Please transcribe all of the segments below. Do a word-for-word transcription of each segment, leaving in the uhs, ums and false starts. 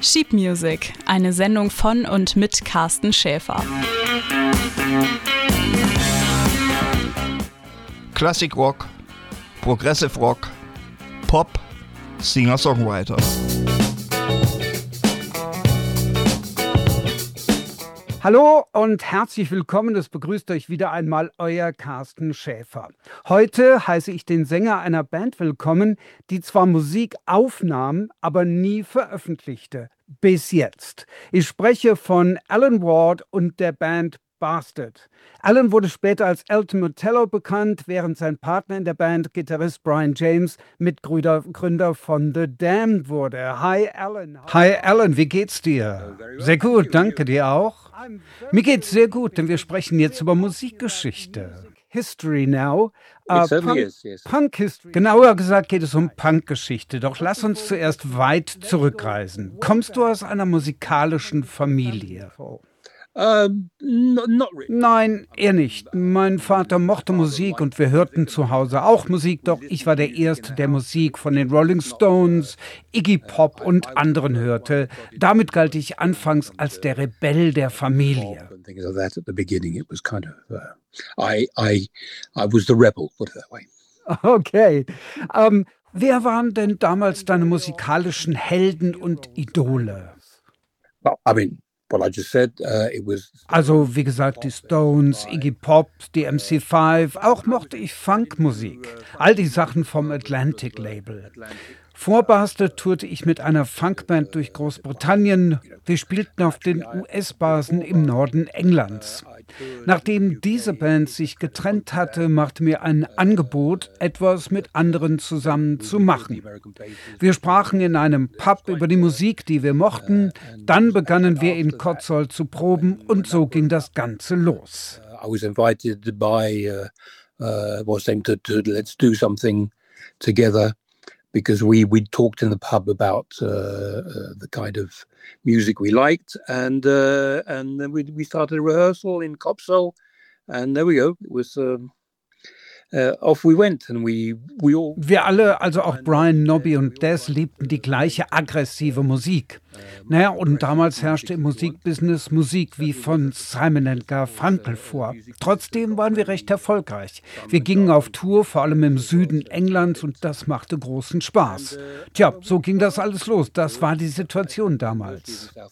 Sheet Music, eine Sendung von und mit Carsten Schäfer. Classic Rock, Progressive Rock, Pop, Singer-Songwriter. Hallo und herzlich willkommen, es begrüßt euch wieder einmal euer Carsten Schäfer. Heute heiße ich den Sänger einer Band willkommen, die zwar Musik aufnahm, aber nie veröffentlichte. Bis jetzt. Ich spreche von Alan Ward und der Band Bastard. Alan wurde später als Elton Motello bekannt, während sein Partner in der Band, Gitarrist Brian James, Mitgründer Gründer von The Damned wurde. Hi Alan. Hi Alan, wie geht's dir? Sehr gut, danke dir auch. Mir geht's sehr gut, denn wir sprechen jetzt über Musikgeschichte. History now. Uh, Punk, is, yes. Punk History. Genauer gesagt geht es um Punkgeschichte. Doch lass uns zuerst weit zurückreisen. Kommst du aus einer musikalischen Familie? Um, not, not really. Nein, eher nicht. Mein Vater mochte Musik und wir hörten zu Hause auch Musik, doch ich war der Erste, der Musik von den Rolling Stones, Iggy Pop und anderen hörte. Damit galt ich anfangs als der Rebell der Familie. Okay. Um, wer waren denn damals deine musikalischen Helden und Idole? Well, I mean, Well, I just said, uh, it was also, wie gesagt, die Stones, Iggy Pop, die M C fünf, auch mochte ich Funkmusik. All die Sachen vom Atlantic Label. Vor Bastard tourte ich mit einer Funkband durch Großbritannien. Wir spielten auf den U S-Basen im Norden Englands. Nachdem diese Band sich getrennt hatte, machte mir ein Angebot, etwas mit anderen zusammen zu machen. Wir sprachen in einem Pub über die Musik, die wir mochten. Dann begannen wir in Cotswold zu proben und so ging das Ganze los. I was invited by uh, uh, was saying to, to let's do something together. Because we we talked in the pub about uh, uh, the kind of music we liked, and uh, and then we we started a rehearsal in Cotswold, and there we go. It was um, uh, off we went, and we we all. Wir alle, also auch Brian, Nobby und Des, liebten die gleiche aggressive Musik. Naja, und damals herrschte im Musikbusiness Musik wie von Simon and Garfunkel vor. Trotzdem waren wir recht erfolgreich. Wir gingen auf Tour, vor allem im Süden Englands, und das machte großen Spaß. Tja, so ging das alles los. Das war die Situation damals. That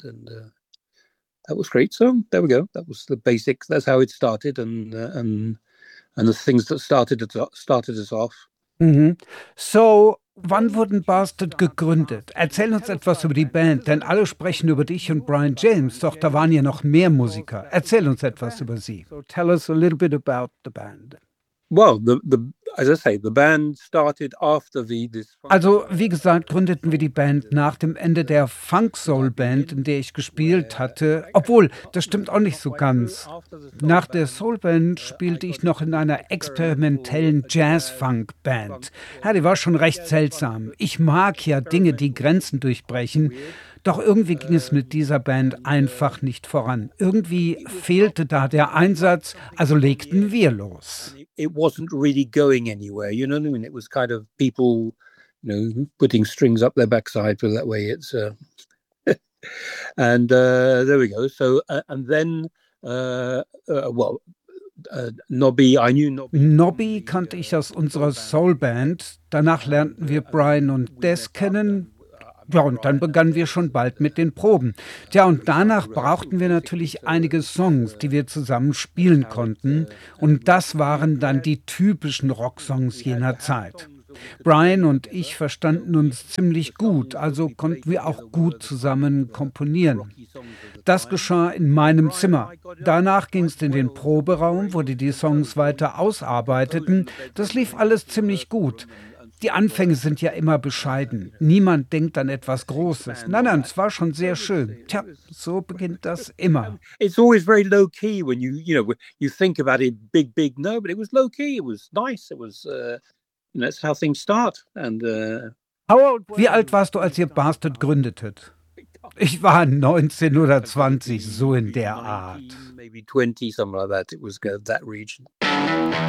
was great. So there we go. That was the basics. That's how it started, and uh, and and the things that started it started us off. Mhm. So, wann wurden Bastard gegründet? Erzähl uns etwas über die Band, denn alle sprechen über dich und Brian James, doch da waren ja noch mehr Musiker. Erzähl uns etwas über sie. So tell us a little bit about the band. Well, the the as I say, the band started after the this. Also, wie gesagt, gründeten wir die Band nach dem Ende der Funk-Soul-Band, in der ich gespielt hatte. Obwohl, das stimmt auch nicht so ganz. Nach der Soul-Band spielte ich noch in einer experimentellen Jazz-Funk-Band. Ja, die war schon recht seltsam. Ich mag ja Dinge, die Grenzen durchbrechen. Doch irgendwie ging es mit dieser Band einfach nicht voran. Irgendwie fehlte da der Einsatz, also legten wir los. It wasn't really going anywhere, you know what I mean? It was kind of people, you know, putting strings up their backside, so that way it's, uh, and uh, there we go. So, uh, and then, uh, uh, well, uh, Nobby, I knew Nobby. Nobby kannte ich aus unserer Soul-Band. Danach lernten wir Brian und Des kennen. Ja, und dann begannen wir schon bald mit den Proben. Tja, und danach brauchten wir natürlich einige Songs, die wir zusammen spielen konnten. Und das waren dann die typischen Rocksongs jener Zeit. Brian und ich verstanden uns ziemlich gut, also konnten wir auch gut zusammen komponieren. Das geschah in meinem Zimmer. Danach ging es in den Proberaum, wo die die Songs weiter ausarbeiteten. Das lief alles ziemlich gut. Die Anfänge sind ja immer bescheiden. Niemand denkt an etwas Großes. Nein, nein, es war schon sehr schön. Tja, so beginnt das immer. It's always very low key when you, you know, you think about it big, big. No, but it was low key. It was nice. It was, uh, that's how things start. And uh, wie alt warst du, als ihr Bastard gründetet? Ich war neunzehn oder zwanzig, so in der Art. Maybe twenty, something like that. It was that region.